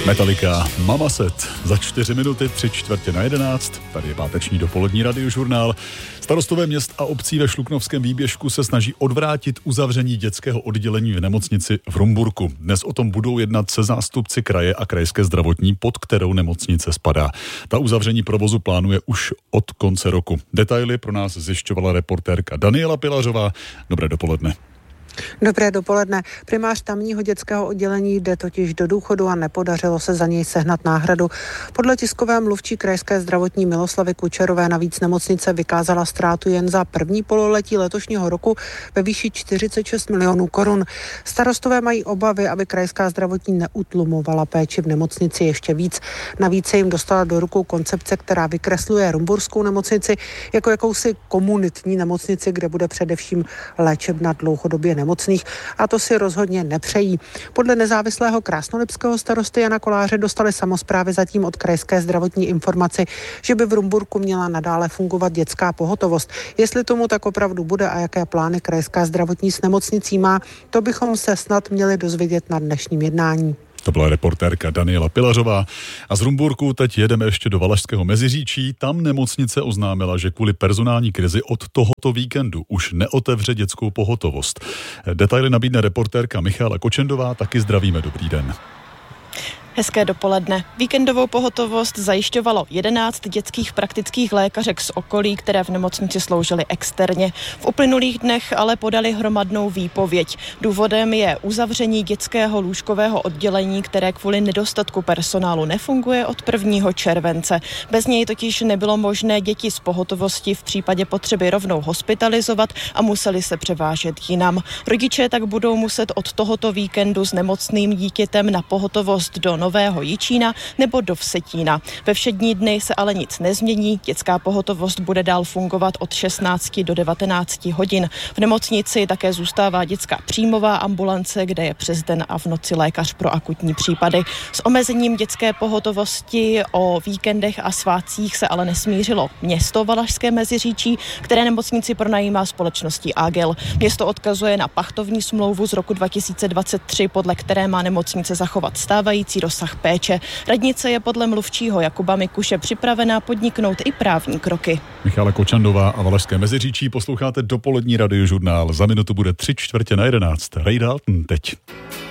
Metallica Mama Set za 4 minuty 3:45. Tady je páteční dopolední radiožurnál. Starostové měst a obcí ve Šluknovském výběžku se snaží odvrátit uzavření dětského oddělení v nemocnici v Rumburku. Dnes o tom budou jednat se zástupci kraje a krajské zdravotní, pod kterou nemocnice spadá. Ta uzavření provozu plánuje už od konce roku. Detaily pro nás zjišťovala reportérka Daniela Pilařová. Dobré dopoledne. Dobré dopoledne. Primář tamního dětského oddělení jde totiž do důchodu a nepodařilo se za něj sehnat náhradu. Podle tiskové mluvčí krajské zdravotní Miloslavy Kučerové navíc nemocnice vykázala ztrátu jen za první pololetí letošního roku ve výši 46 milionů korun. Starostové mají obavy, aby krajská zdravotní neutlumovala péči v nemocnici ještě víc. Navíc se jim dostala do rukou koncepce, která vykresluje rumburskou nemocnici jako jakousi komunitní nemocnici, kde bude především léčebna dlouhodobě nemocných, a to si rozhodně nepřejí. Podle nezávislého krásnolipského starosty Jana Koláře dostaly samosprávy zatím od krajské zdravotní informaci, že by v Rumburku měla nadále fungovat dětská pohotovost. Jestli tomu tak opravdu bude a jaké plány krajská zdravotní s nemocnicí má, to bychom se snad měli dozvědět na dnešním jednání. To byla reportérka Daniela Pilařová. A z Rumburku teď jedeme ještě do Valašského Meziříčí. Tam nemocnice oznámila, že kvůli personální krizi od tohoto víkendu už neotevře dětskou pohotovost. Detaily nabídne reportérka Michála Kočendová. Taky zdravíme, dobrý den. Hezké dopoledne. Víkendovou pohotovost zajišťovalo 11 dětských praktických lékařek z okolí, které v nemocnici sloužily externě. V uplynulých dnech ale podali hromadnou výpověď. Důvodem je uzavření dětského lůžkového oddělení, které kvůli nedostatku personálu nefunguje od 1. července. Bez něj totiž nebylo možné děti z pohotovosti v případě potřeby rovnou hospitalizovat a museli se převážet jinam. Rodiče tak budou muset od tohoto víkendu s nemocným dítětem na pohotovost do Nového Jičína nebo do Vsetína. Ve všední dny se ale nic nezmění, dětská pohotovost bude dál fungovat od 16 do 19 hodin. V nemocnici také zůstává dětská příjmová ambulance, kde je přes den a v noci lékař pro akutní případy. S omezením dětské pohotovosti o víkendech a svátcích se ale nesmířilo město Valašské Meziříčí, které nemocnici pronajímá společností Agel. Město odkazuje na pachtovní smlouvu z roku 2023, podle které má nemocnice zachovat stávající rozsah péče. Radnice je podle mluvčího Jakuba Mikuše připravená podniknout i právní kroky. Michála Kočendová a Valašské Meziříčí. Posloucháte dopolední radiožurnál. Za minutu bude 3:45. Ray Dalton teď.